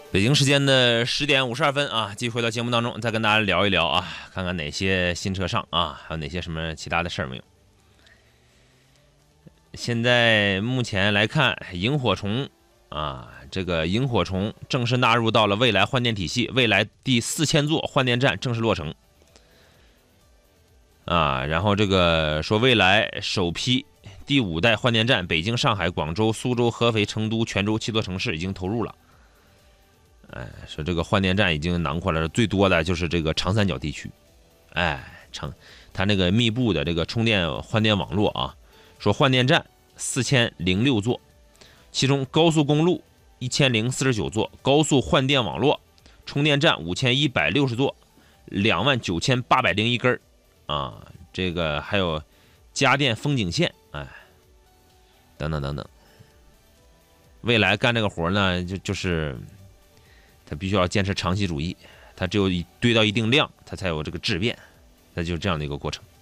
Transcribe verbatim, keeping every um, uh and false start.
北京时间的十点五十二分啊，继续回到节目当中，再跟大家聊一聊啊，看看哪些新车上啊，还有哪些什么其他的事儿没有。现在目前来看，萤火虫啊，这个萤火虫正式纳入到了蔚来换电体系，蔚来第四千座换电站正式落成啊。然后这个说蔚来首批第五代换电站，北京、上海、广州、苏州、合肥、成都、泉州七座城市已经投入了。哎，说这个换电站已经囊括了最多的就是这个长三角地区，哎，长，它那个密布的这个充电换电网络啊，说换电站四千零六座，其中高速公路一千零四十九座，高速换电网络充电站五千一百六十座，两万九千八百零一根啊，这个还有家电风景线，哎，等等等等，未来干这个活呢，就就是。它必须要坚持长期主义，它只有堆到一定量，它才有这个质变，它就是这样的一个过程。